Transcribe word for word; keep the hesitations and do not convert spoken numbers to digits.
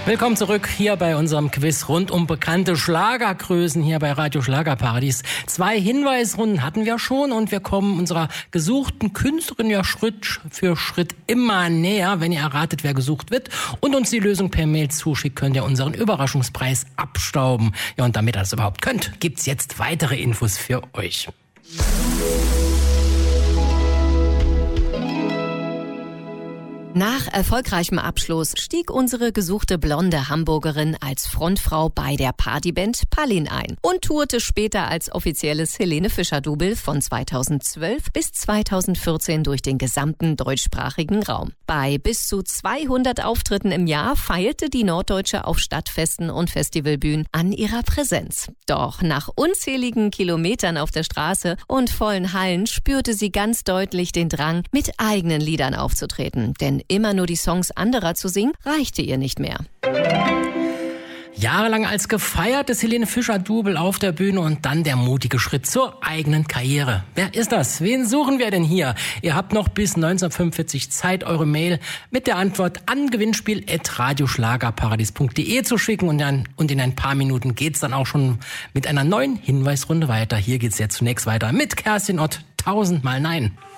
Willkommen zurück hier bei unserem Quiz rund um bekannte Schlagergrößen hier bei Radio Schlagerparadies. Zwei Hinweisrunden hatten wir schon und wir kommen unserer gesuchten Künstlerin ja Schritt für Schritt immer näher. Wenn ihr erratet, wer gesucht wird und uns die Lösung per Mail zuschickt, könnt ihr unseren Überraschungspreis abstauben. Ja, und damit ihr das überhaupt könnt, gibt's jetzt weitere Infos für euch. Nach erfolgreichem Abschluss stieg unsere gesuchte blonde Hamburgerin als Frontfrau bei der Partyband Palin ein und tourte später als offizielles Helene Fischer-Double von zweitausendzwölf bis zweitausendvierzehn durch den gesamten deutschsprachigen Raum. Bei bis zu zweihundert Auftritten im Jahr feilte die Norddeutsche auf Stadtfesten und Festivalbühnen an ihrer Präsenz. Doch nach unzähligen Kilometern auf der Straße und vollen Hallen spürte sie ganz deutlich den Drang, mit eigenen Liedern aufzutreten, denn immer nur die Songs anderer zu singen, reichte ihr nicht mehr. Jahrelang als gefeiertes Helene Fischer-Double auf der Bühne und dann der mutige Schritt zur eigenen Karriere. Wer ist das? Wen suchen wir denn hier? Ihr habt noch bis neunzehnhundertfünfundvierzig Zeit, eure Mail mit der Antwort an gewinnspiel at radioschlagerparadies punkt de zu schicken und, dann, und in ein paar Minuten geht's dann auch schon mit einer neuen Hinweisrunde weiter. Hier geht's jetzt zunächst weiter mit Kerstin Ott, tausendmal Nein.